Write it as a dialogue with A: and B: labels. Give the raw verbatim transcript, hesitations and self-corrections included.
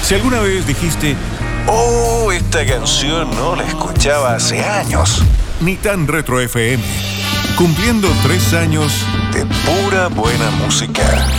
A: Si alguna vez dijiste, oh, esta canción no la escuchaba hace años. Ni tan Retro F M. Cumpliendo tres años de pura buena música.